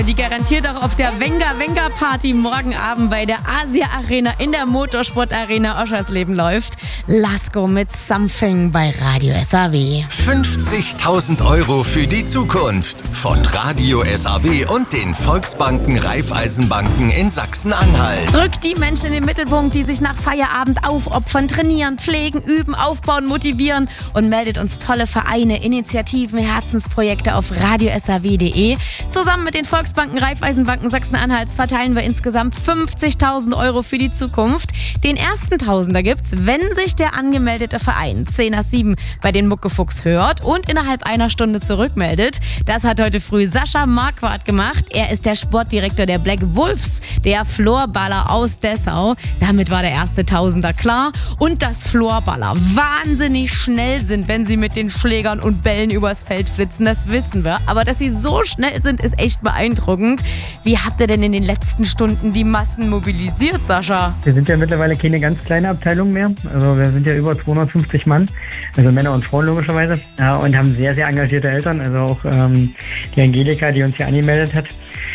Die garantiert auch auf der Wenger Party morgen Abend bei der Asia Arena in der Motorsport Arena Oschersleben läuft. Lasko mit Something bei Radio SAW. 50.000 Euro für die Zukunft von Radio SAW und den Volksbanken Raiffeisenbanken in Sachsen-Anhalt. Rückt die Menschen in den Mittelpunkt, die sich nach Feierabend aufopfern, trainieren, pflegen, üben, aufbauen, motivieren und meldet uns tolle Vereine, Initiativen, Herzensprojekte auf radiosaw.de. Zusammen mit den Volksbanken Raiffeisenbanken Sachsen-Anhalts verteilen wir insgesamt 50.000 Euro für die Zukunft. Den ersten Tausender gibt's, wenn sich der angemeldete Verein 10 nach 7 bei den Muckefuchs hört und innerhalb einer Stunde zurückmeldet. Das hat heute früh Sascha Marquardt gemacht. Er ist der Sportdirektor der Black Wolves, der Florballer aus Dessau. Damit war der erste Tausender klar. Und dass Florballer wahnsinnig schnell sind, wenn sie mit den Schlägern und Bällen übers Feld flitzen, das wissen wir. Aber dass sie so schnell sind, ist echt beeindruckend. Wie habt ihr denn in den letzten Stunden die Massen mobilisiert, Sascha? Wir sind ja mittlerweile keine ganz kleine Abteilung mehr. Also wir sind ja über 250 Mann, also Männer und Frauen logischerweise. Ja, und haben sehr, sehr engagierte Eltern. Also auch die Angelika, die uns hier angemeldet hat.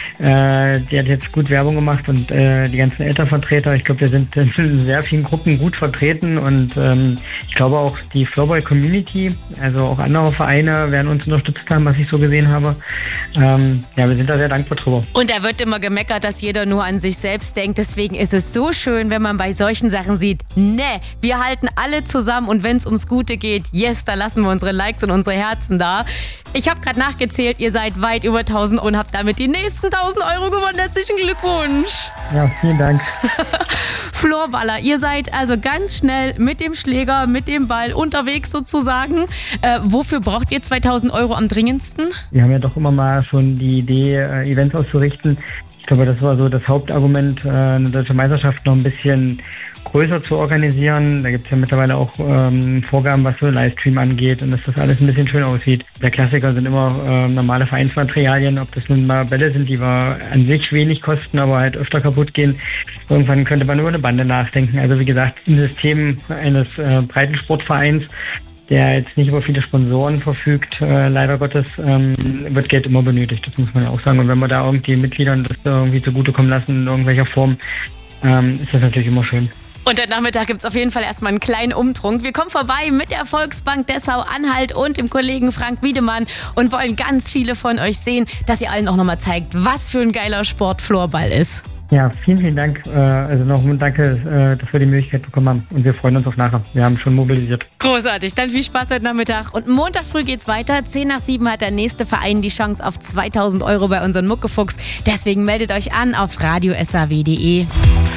Die hat jetzt gut Werbung gemacht und die ganzen Elternvertreter. Ich glaube, wir sind in sehr vielen Gruppen gut vertreten und ich glaube auch die Floorball-Community, also auch andere Vereine werden uns unterstützt haben, was ich so gesehen habe. Ja, wir sind da sehr dankbar drüber. Und da wird immer gemeckert, dass jeder nur an sich selbst denkt. Deswegen ist es so schön, wenn man bei solchen Sachen sieht, wir halten alle zusammen und wenn es ums Gute geht, da lassen wir unsere Likes und unsere Herzen da. Ich habe gerade nachgezählt, ihr seid weit über 1.000 und habt damit die nächsten 1.000 Euro gewonnen. Herzlichen Glückwunsch. Ja, vielen Dank. Florballer, ihr seid also ganz schnell mit dem Schläger, mit dem Ball unterwegs sozusagen. Wofür braucht ihr 2.000 Euro am dringendsten? Wir haben ja doch immer mal schon die Idee, Events auszurichten. Ich glaube, das war so das Hauptargument, eine deutsche Meisterschaft noch ein bisschen größer zu organisieren. Da gibt es ja mittlerweile auch Vorgaben, was so Livestream angeht und dass das alles ein bisschen schön aussieht. Der Klassiker sind immer normale Vereinsmaterialien, ob das nun mal Bälle sind, die wir an sich wenig kosten, aber halt öfter kaputt gehen. Irgendwann könnte man über eine Bande nachdenken. Also wie gesagt, im System eines Breitensportvereins, der jetzt nicht über viele Sponsoren verfügt, leider Gottes, wird Geld immer benötigt. Das muss man ja auch sagen. Und wenn wir da irgendwie Mitgliedern das irgendwie zugutekommen lassen in irgendwelcher Form, ist das natürlich immer schön. Und heute Nachmittag gibt es auf jeden Fall erstmal einen kleinen Umtrunk. Wir kommen vorbei mit der Volksbank Dessau-Anhalt und dem Kollegen Frank Wiedemann und wollen ganz viele von euch sehen, dass ihr allen auch nochmal zeigt, was für ein geiler Sport Floorball ist. Ja, vielen, vielen Dank. Also nochmal danke, dass wir die Möglichkeit bekommen haben. Und wir freuen uns auf nachher. Wir haben schon mobilisiert. Großartig. Dann viel Spaß heute Nachmittag. Und Montag früh geht's weiter. 10 nach 7 hat der nächste Verein die Chance auf 2.000 Euro bei unseren Muckefuchs. Deswegen meldet euch an auf radiosaw.de.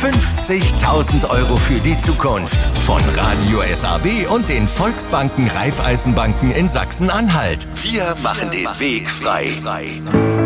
50.000 Euro für die Zukunft von Radio SAW und den Volksbanken Raiffeisenbanken in Sachsen-Anhalt. Wir machen den Weg frei.